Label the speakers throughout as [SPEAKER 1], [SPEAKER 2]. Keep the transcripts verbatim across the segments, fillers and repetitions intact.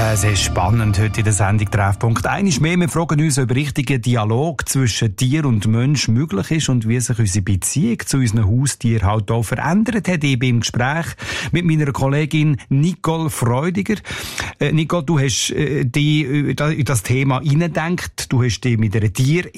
[SPEAKER 1] Es ist spannend heute in der Sendung Treffpunkt. Einmal mehr, wir fragen uns, ob richtiger Dialog zwischen Tier und Mensch möglich ist und wie sich unsere Beziehung zu unseren Haustieren halt auch verändert hat. Ich bin im Gespräch mit meiner Kollegin Nicole Freudiger. Äh, Nicole, du hast äh, dich in das Thema hineingedacht. Du hast dich mit einer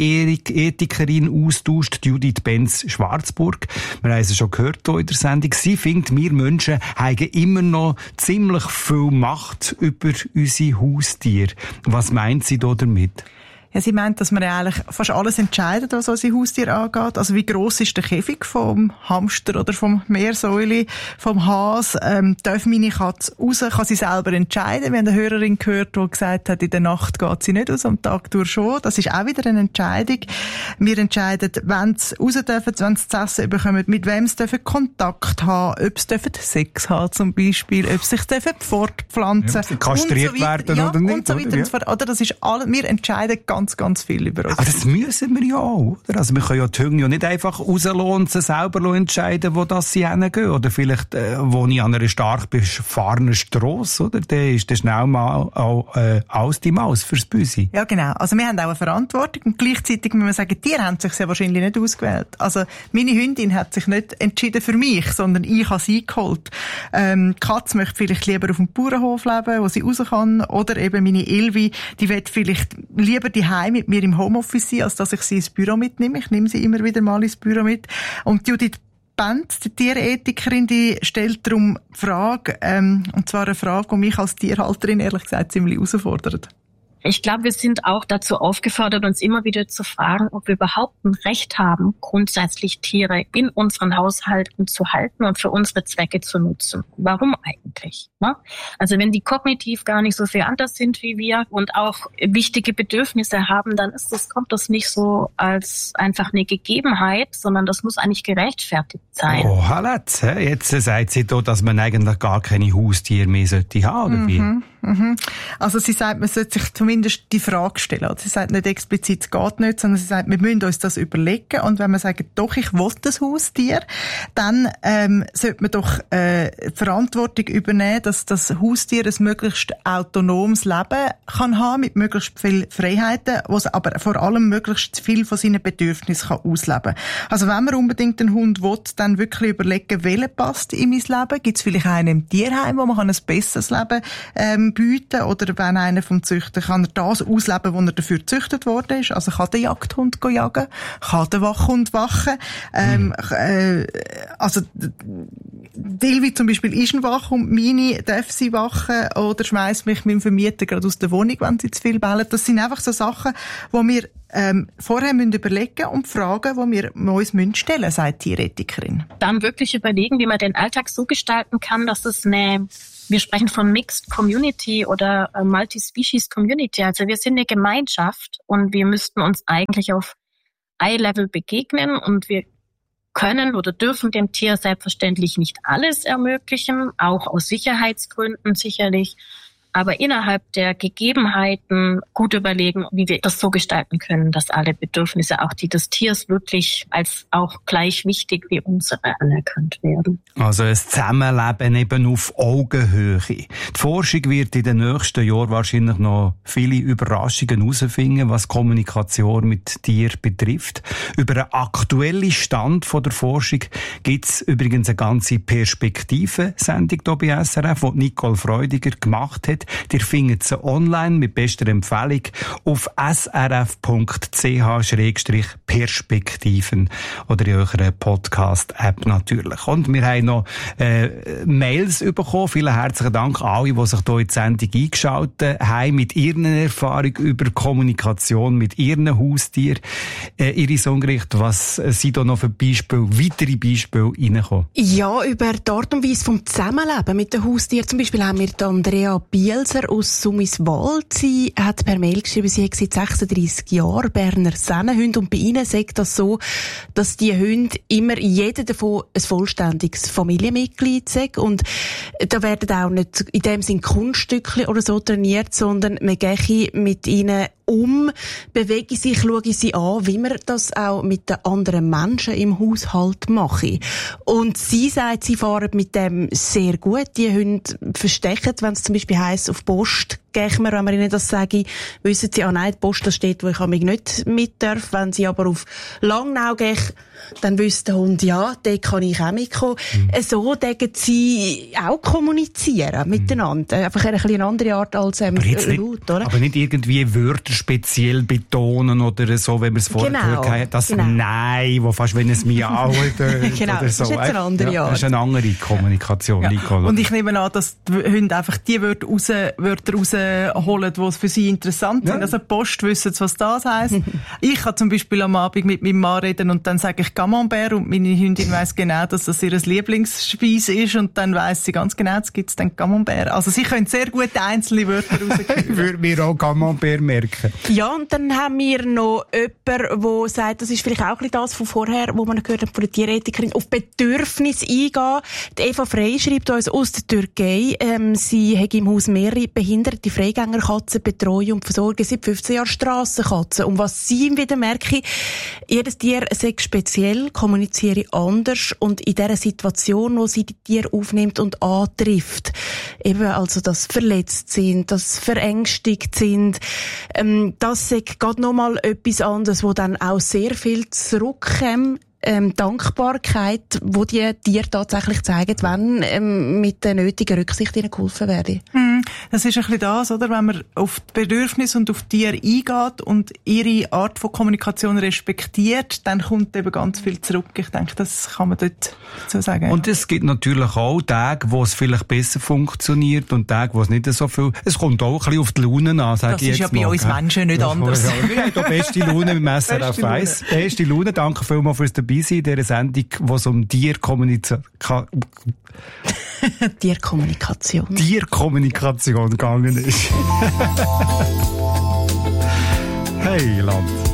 [SPEAKER 1] Tierethikerin austauscht, Judith Benz-Schwarzburg. Wir haben es schon gehört hier in der Sendung. Sie findet, wir Menschen haben immer noch ziemlich viel Macht über unsere Haustiere. Was meint sie da damit?
[SPEAKER 2] Ja, sie meint, dass man ja eigentlich fast alles entscheidet, was unsere Haustiere angeht. Also wie gross ist der Käfig vom Hamster oder vom Meersäule, vom Hase? Ähm, darf meine Katze raus? Kann sie selber entscheiden? Wir haben eine Hörerin gehört, die gesagt hat, in der Nacht geht sie nicht raus, am Tag durch schon. Das ist auch wieder eine Entscheidung. Wir entscheiden, wenn sie raus dürfen, wenn sie zu essen bekommen, mit wem sie dürfen Kontakt haben, ob sie dürfen Sex haben zum Beispiel, ob sie sich dürfen fortpflanzen
[SPEAKER 1] ja, kastriert
[SPEAKER 2] und so weiter,
[SPEAKER 1] werden
[SPEAKER 2] ja,
[SPEAKER 1] oder nicht.
[SPEAKER 2] Und so weiter
[SPEAKER 1] oder?
[SPEAKER 2] und so fort. Oder das ist alles, wir entscheiden ganz ganz, ganz viel über uns.
[SPEAKER 1] Aber das müssen wir ja auch, oder? Also wir können ja die Hunde ja nicht einfach rauslassen und sie selber entscheiden, wo das sie hingehen. Oder vielleicht, äh, wo ich an einer stark befahrenen Strasse, oder? Dann ist das schnell mal auch, äh, alles die Maus fürs Büsi.
[SPEAKER 2] Ja, genau. Also wir haben auch eine Verantwortung und gleichzeitig muss man sagen, die haben sich ja wahrscheinlich nicht ausgewählt. Also meine Hündin hat sich nicht entschieden für mich, sondern ich habe sie geholt. Ähm, die Katze möchte vielleicht lieber auf dem Bauernhof leben, wo sie raus kann. Oder eben meine Ilvi, die will vielleicht lieber die Heim mit mir im Homeoffice sein, als dass ich sie ins Büro mitnehme. Ich nehme sie immer wieder mal ins Büro mit. Und Judith Benz, die Tierethikerin, die stellt darum die Frage, ähm, und zwar eine Frage, die mich als Tierhalterin ehrlich gesagt ziemlich herausfordert.
[SPEAKER 3] Ich glaube, wir sind auch dazu aufgefordert, uns immer wieder zu fragen, ob wir überhaupt ein Recht haben, grundsätzlich Tiere in unseren Haushalten zu halten und für unsere Zwecke zu nutzen. Warum eigentlich? Ne? Also wenn die kognitiv gar nicht so viel anders sind wie wir und auch wichtige Bedürfnisse haben, dann ist das, kommt das nicht so als einfach eine Gegebenheit, sondern das muss eigentlich gerechtfertigt sein.
[SPEAKER 1] Oh, hallo, jetzt sagt sie da, dass man eigentlich gar keine Haustiere mehr sollte haben, oder wie?
[SPEAKER 2] Mhm. Mhm. Also sie sagt, man sollte sich zumindest die Frage stellen. Also sie sagt nicht explizit, es geht nicht, sondern sie sagt, wir müssen uns das überlegen. Und wenn wir sagen, doch, ich will das Haustier, dann ähm, sollte man doch äh, Verantwortung übernehmen, dass das Haustier ein möglichst autonomes Leben kann haben, mit möglichst viel Freiheiten, was aber vor allem möglichst viel von seinen Bedürfnissen kann ausleben. Also wenn man unbedingt einen Hund will, dann wirklich überlegen, welcher passt in mein Leben. Gibt es vielleicht einen im Tierheim, wo man ein besseres Leben ähm, bieten, oder wenn einer vom Züchter kann er das ausleben, wo er dafür gezüchtet worden ist. Also kann der Jagdhund go jagen, kann der Wachhund wachen. Ähm, mhm. äh, also Dilvi zum Beispiel ist ein Wachhund, meine darf sie wachen oder schmeißt mich mit dem Vermieter gerade aus der Wohnung, wenn sie zu viel bellen. Das sind einfach so Sachen, wo wir ähm, vorher müssen überlegen und Fragen, die wir uns müssen stellen, sagt die Tierethikerin.
[SPEAKER 3] Dann wirklich überlegen, wie man den Alltag so gestalten kann, dass es eine Wir sprechen von Mixed Community oder äh, Multi-Species Community. Also wir sind eine Gemeinschaft und wir müssten uns eigentlich auf Eye-Level begegnen und wir können oder dürfen dem Tier selbstverständlich nicht alles ermöglichen, auch aus Sicherheitsgründen sicherlich. Aber innerhalb der Gegebenheiten gut überlegen, wie wir das so gestalten können, dass alle Bedürfnisse, auch die des Tiers, wirklich als auch gleich wichtig wie unsere anerkannt werden.
[SPEAKER 1] Also ein Zusammenleben eben auf Augenhöhe. Die Forschung wird in den nächsten Jahren wahrscheinlich noch viele Überraschungen herausfinden, was Kommunikation mit Tieren betrifft. Über einen aktuellen Stand von der Forschung gibt es übrigens eine ganze Perspektive-Sendung hier bei S R F, die Nicole Freudiger gemacht hat. Ihr findet sie online mit bester Empfehlung auf s r f punkt c h schrägstrich perspektiven oder in eurer Podcast-App natürlich. Und wir haben noch äh, Mails bekommen. Vielen herzlichen Dank an alle, die sich hier in die Sendung eingeschaltet haben, mit ihren Erfahrungen über Kommunikation mit ihren Haustieren. Äh, Iris Ungericht, was sind da noch für Beispiele, weitere Beispiele reingekommen?
[SPEAKER 4] Ja, über die Art und Weise vom Zusammenleben mit den Haustieren. Zum Beispiel haben wir die Andrea Bielser aus Summiswald. Sie hat per Mail geschrieben, sie hat seit sechsunddreissig Jahren Berner Sennenhunde und bei ihnen sagt das so, dass die Hunde immer jeder davon ein vollständiges Familienmitglied sind und da werden auch nicht in dem Sinn Kunststückchen oder so trainiert, sondern man gehe mit ihnen um, bewege sich, schaue sie an, wie man das auch mit den anderen Menschen im Haushalt mache. Und sie sagt, sie fahren mit dem sehr gut. Die Hunde verstecken, wenn es zum Beispiel heisst, auf Post gäch mir, wenn man ihnen das sage, wissen sie, ah nein, die Post, das steht, wo ich mich nicht mit darf. Wenn sie aber auf Langnau gehen, dann wüsste der Hund, ja, dort kann ich auch mitkommen. Mhm. So denken sie auch kommunizieren miteinander. Mhm. Einfach eine, eine andere Art als ähm,
[SPEAKER 1] aber jetzt
[SPEAKER 4] laut,
[SPEAKER 1] nicht,
[SPEAKER 4] oder?
[SPEAKER 1] Aber nicht irgendwie Wörter speziell betonen oder so, wenn man es vorher
[SPEAKER 4] genau,
[SPEAKER 1] gehört hat. Das
[SPEAKER 4] genau.
[SPEAKER 1] Nein, wo fast wenn es Miau tönt
[SPEAKER 4] genau,
[SPEAKER 1] oder so.
[SPEAKER 4] Das ist jetzt eine andere
[SPEAKER 1] ja,
[SPEAKER 4] Art.
[SPEAKER 1] Das ist eine andere Kommunikation, ja. Nicole.
[SPEAKER 2] Und ich nehme an, dass die Hunde einfach die Wörter, raus, Wörter rausholen, die für sie interessant sind. Ja. Also die Post wissen, was das heisst. Ich kann zum Beispiel am Abend mit meinem Mann reden und dann sage ich Camembert und meine Hündin weiss genau, dass das ihr Lieblingsspeise ist und dann weiss sie ganz genau, jetzt gibt's dann Camembert. Also sie können sehr gut einzelne Wörter rausgeben.
[SPEAKER 1] Ich würde mir auch Camembert merken.
[SPEAKER 4] Ja, und dann haben wir noch jemanden, der sagt, das ist vielleicht auch ein bisschen das von vorher, wo man gehört hat von der Tierethikerin, auf Bedürfnisse eingehen. Die Eva Frey schreibt uns aus der Türkei, ähm, sie hat im Haus mehrere behinderte Freigängerkatzen, betreuen und versorgen seit fünfzehn Jahren Strassenkatzen. Und was sie wieder merke, jedes Tier sei speziell, kommuniziere anders und in dieser Situation, wo sie die Tiere aufnimmt und antrifft, eben also, dass verletzt sind, dass verängstigt sind, ähm, das sagt gerade nochmal etwas anderes, wo dann auch sehr viel zurückkommt. Ähm, Dankbarkeit, wo die Tiere tatsächlich zeigen, wenn ähm, mit der nötigen Rücksicht ihnen geholfen werde.
[SPEAKER 2] Mm, das ist ein bisschen das, oder? Wenn man auf die Bedürfnisse und auf die Tiere eingeht und ihre Art von Kommunikation respektiert, dann kommt eben ganz viel zurück. Ich denke, das kann man dort so sagen.
[SPEAKER 1] Und es gibt natürlich auch Tage, wo es vielleicht besser funktioniert und Tage, wo es nicht so viel... Es kommt auch ein bisschen auf die Laune an, sage ich jetzt mal.
[SPEAKER 2] Das ist ja bei uns Menschen nicht anders.
[SPEAKER 1] Wir haben da beste Laune mit Messer auf Eis. Beste Laune, danke vielmals fürs dabei sein in dieser Sendung, wo es um Tierkommunikation...
[SPEAKER 4] Tierkommunikation.
[SPEAKER 1] Tierkommunikation gegangen ist. Hey, Land.